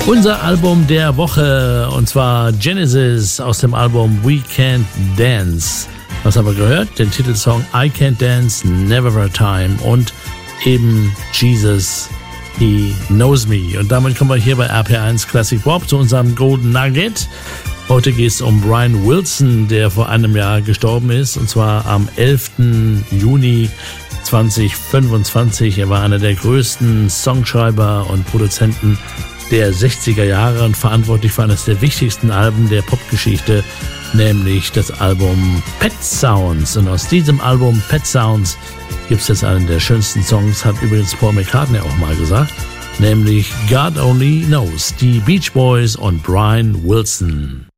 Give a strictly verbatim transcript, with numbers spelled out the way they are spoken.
Unser Album der Woche, und zwar Genesis aus dem Album We Can't Dance. Was haben wir gehört? Den Titelsong I Can't Dance, Never a Time und eben Jesus, He Knows Me. Und damit kommen wir hier bei R P eins Classic Pop zu unserem Golden Nugget. Heute geht es um Brian Wilson, der vor einem Jahr gestorben ist, und zwar am elften Juni zweitausendfünfundzwanzig. Er war einer der größten Songschreiber und Produzenten der sechziger Jahre und verantwortlich für eines der wichtigsten Alben der Popgeschichte, nämlich das Album Pet Sounds. Und aus diesem Album Pet Sounds gibt es jetzt einen der schönsten Songs, hat übrigens Paul McCartney auch mal gesagt, nämlich God Only Knows, die Beach Boys und Brian Wilson.